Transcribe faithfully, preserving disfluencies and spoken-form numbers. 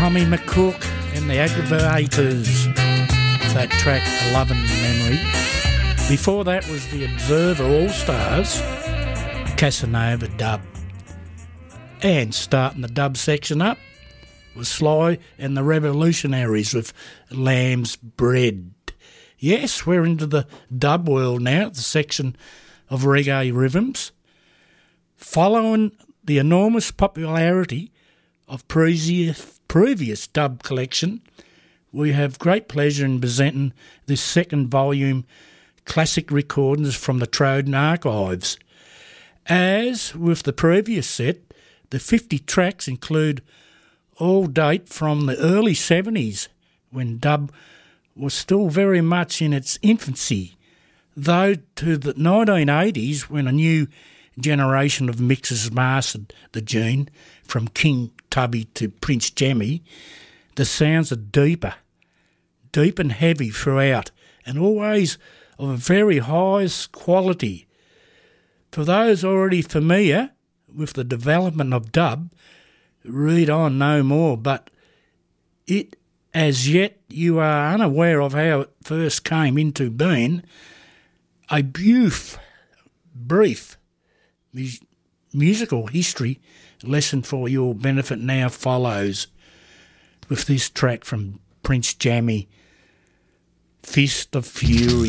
Tommy McCook and the Aggravators. That track, Lovin' Memory. Before that was the Observer All-Stars, Casanova Dub. And starting the dub section up was Sly and the Revolutionaries with Lamb's Bread. Yes, we're into the dub world now, the section of reggae rhythms. Following the enormous popularity of previous, previous dub collection, we have great pleasure in presenting this second volume, Classic Recordings from the Troden Archives. As with the previous set, the fifty tracks include all date from the early seventies, when dub was still very much in its infancy, though to the nineteen eighties, when a new generation of mixers mastered the gene, from King Tubby to Prince Jammy, the sounds are deeper, deep and heavy throughout, and always of a very highest quality. For those already familiar with the development of dub, read on no more, but it, as yet you are unaware of how it first came into being, a brief, brief mu- musical history lesson for your benefit now follows with this track from Prince Jammy, Fist of Fury.